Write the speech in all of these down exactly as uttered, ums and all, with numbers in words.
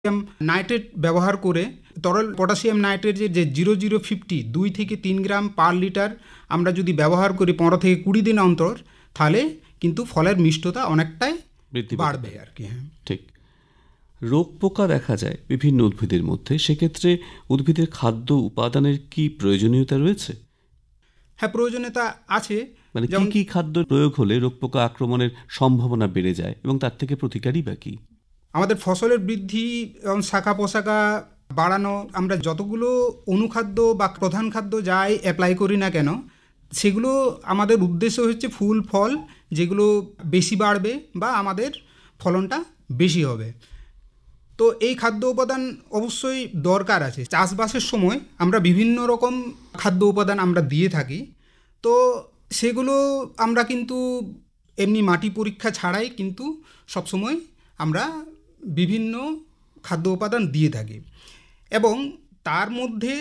Nitrate ব্যবহার করে তরল পটাশিয়াম নাইট্রেট যে জিরো জিরো ফিফটি দুই থেকে তিন গ্রাম পার লিটার আমরা যদি ব্যবহার করি পনেরো থেকে কুড়ি দিন অন্তর, তাহলে কিন্তু ফলের মিষ্টতা অনেকটাই বাড়বে আর কি। হ্যাঁ, ঠিক। রোগ পোকা দেখা যায় বিভিন্ন উদ্ভিদের মধ্যে, সেক্ষেত্রে উদ্ভিদের খাদ্য উপাদানের কি প্রয়োজনীয়তা রয়েছে? হ্যাঁ, প্রয়োজনীয়তা আছে। মানে কি কি খাদ্য প্রয়োগ হলে রোগ পোকা আক্রমণের সম্ভাবনা বেড়ে যায় এবং তার থেকে প্রতিকারই বা কি? আমাদের ফসলের বৃদ্ধি এবং শাখা পোশাকা বাড়ানো, আমরা যতগুলো অনুখাদ্য বা প্রধান খাদ্য যাই অ্যাপ্লাই করি না কেন, সেগুলো আমাদের উদ্দেশ্য হচ্ছে ফুল ফল যেগুলো বেশি বাড়বে বা আমাদের ফলনটা বেশি হবে। তো এই খাদ্য উপাদান অবশ্যই দরকার আছে। চাষবাসের সময় আমরা বিভিন্ন রকম খাদ্য উপাদান আমরা দিয়ে থাকি। তো সেগুলো আমরা কিন্তু এমনি মাটি পরীক্ষা ছাড়াই কিন্তু সবসময় আমরা বিভিন্ন খাদ্য উপাদান দিয়ে থাকি, এবং তার মধ্যে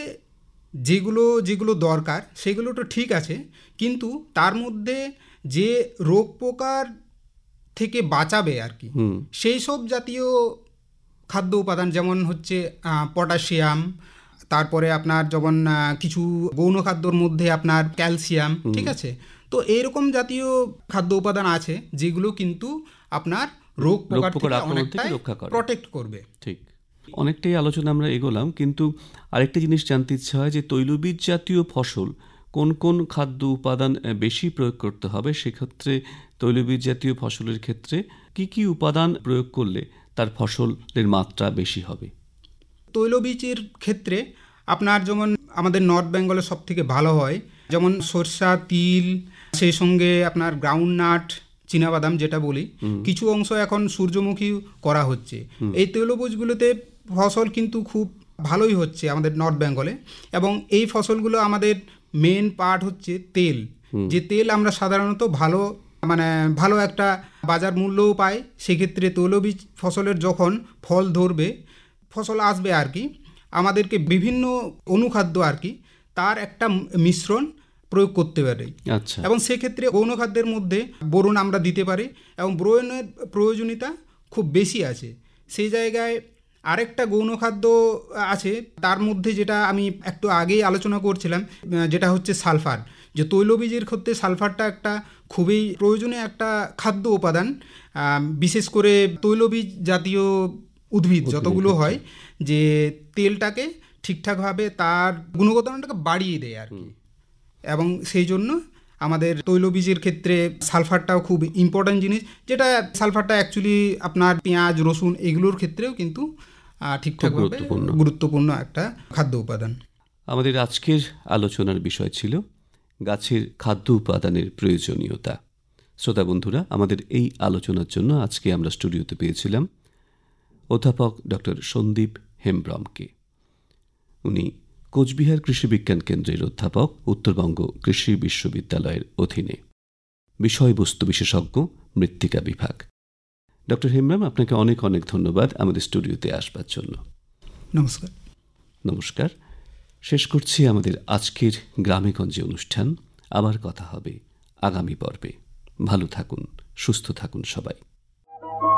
যেগুলো যেগুলো দরকার সেগুলো তো ঠিক আছে, কিন্তু তার মধ্যে যে রোগ পোকার থেকে বাঁচাবে আর কি, সেই সব জাতীয় খাদ্য উপাদান যেমন হচ্ছে পটাশিয়াম, তারপরে আপনার যেমন কিছু গৌণ খাদ্যর মধ্যে আপনার ক্যালসিয়াম, ঠিক আছে। তো এইরকম জাতীয় খাদ্য উপাদান আছে যেগুলো কিন্তু আপনার রোগ পোকার থেকে অনেকটাই প্রোটেক্ট করবে। ঠিক, অনেকটাই আলোচনা আমরা এগোলাম, কিন্তু আরেকটা জিনিস জানতে ইচ্ছা হয় যে তৈলবীজ জাতীয় ফসল কোন কোন খাদ্য উপাদান বেশি প্রয়োগ করতে হবে, সেক্ষেত্রে তৈলবীজ জাতীয় ফসলের ক্ষেত্রে কি কি উপাদান প্রয়োগ করলে তার ফসলের মাত্রা বেশি হবে? তৈলবীজের ক্ষেত্রে আপনার যেমন আমাদের নর্থ বেঙ্গলে সব থেকে ভালো হয়, যেমন সরষা, তিল, সেই সঙ্গে আপনার গ্রাউন্ডনাট, চীনাবাদাম যেটা বলি, কিছু অংশ এখন সূর্যমুখী করা হচ্ছে। এই তৈলবীজগুলোতে ফসল কিন্তু খুব ভালোই হচ্ছে আমাদের নর্থ বেঙ্গলে, এবং এই ফসলগুলো আমাদের মেন পার্ট হচ্ছে তেল। যে তেল আমরা সাধারণত ভালো মানে ভালো একটা বাজার মূল্যও পাই। সেক্ষেত্রে তৈলবীজ ফসলের যখন ফল ধরবে, ফসল আসবে আর কি, আমাদেরকে বিভিন্ন অনুখাদ্য আর কি তার একটা মিশ্রণ প্রয়োগ করতে পারি। আচ্ছা। এবং সেক্ষেত্রে গৌণ খাদ্যের মধ্যে বোরন আমরা দিতে পারি, এবং বোরনের প্রয়োজনীয়তা খুব বেশি আছে। সেই জায়গায় আরেকটা গৌণ খাদ্য আছে, তার মধ্যে যেটা আমি একটু আগেই আলোচনা করছিলাম, যেটা হচ্ছে সালফার। যে তৈলবীজের ক্ষেত্রে সালফারটা একটা খুবই প্রয়োজনীয় একটা খাদ্য উপাদান, বিশেষ করে তৈলবীজ জাতীয় উদ্ভিদ যতগুলো হয়, যে তেলটাকে ঠিকঠাকভাবে তার গুণগত মানটাকে বাড়িয়ে দেয় আর কি। এবং সেই জন্য আমাদের তৈলবীজের ক্ষেত্রে সালফারটাও খুব ইম্পর্ট্যান্ট জিনিস, যেটা সালফারটা অ্যাকচুয়ালি আপনার পেঁয়াজ, রসুন এগুলোর ক্ষেত্রেও কিন্তু ঠিকঠাকভাবে গুরুত্বপূর্ণ একটা খাদ্য উপাদান। আমাদের আজকের আলোচনার বিষয় ছিল গাছের খাদ্য উপাদানের প্রয়োজনীয়তা। শ্রোতা বন্ধুরা, আমাদের এই আলোচনার জন্য আজকে আমরা স্টুডিওতে পেয়েছিলাম অধ্যাপক ডক্টর সন্দীপ হেমব্রমকে। উনি কোচবিহার কৃষি বিজ্ঞান কেন্দ্রের অধ্যাপক, উত্তরবঙ্গ কৃষি বিশ্ববিদ্যালয়ের অধীনে, বিষয়বস্তু বিশেষজ্ঞ, মৃত্তিকা বিভাগ। ডক্টর হেমব্রম, আপনাকে অনেক অনেক ধন্যবাদ আমাদের স্টুডিওতে আসবার জন্য। নমস্কার। নমস্কার। শেষ করছি আমাদের আজকের গ্রামেগঞ্জে অনুষ্ঠান। আবার কথা হবে আগামী পর্বে। ভালো থাকুন, সুস্থ থাকুন সবাই।